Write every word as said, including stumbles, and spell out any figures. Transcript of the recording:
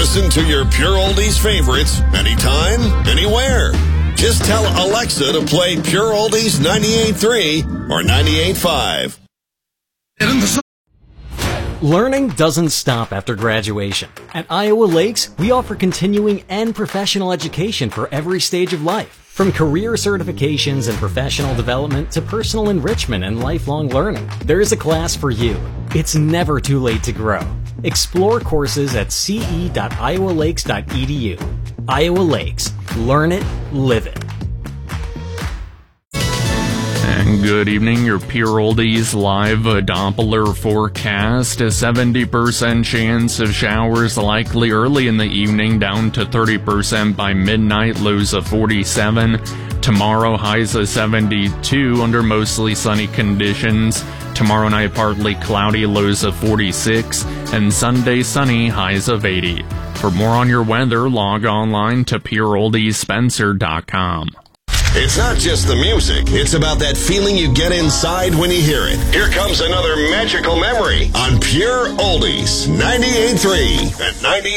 Listen to your Pure Oldies favorites anytime, anywhere. Just tell Alexa to play Pure Oldies ninety-eight point three or ninety-eight point five. Learning doesn't stop after graduation. At Iowa Lakes, we offer continuing and professional education for every stage of life. From career certifications and professional development to personal enrichment and lifelong learning, there is a class for you. It's never too late to grow. Explore courses at c e dot iowa lakes dot e d u. Iowa Lakes. Learn it, live it. And good evening, your Pure Oldies live Doppler forecast. A seventy percent chance of showers likely early in the evening, down to thirty percent by midnight, lows of forty-seven. Tomorrow, highs of seventy-two under mostly sunny conditions. Tomorrow night, partly cloudy, lows of forty-six. And Sunday, sunny, highs of eighty. For more on your weather, log online to pure oldies spencer dot com. It's not just the music. It's about that feeling you get inside when you hear it. Here comes another magical memory on Pure Oldies ninety-eight point three at ninety.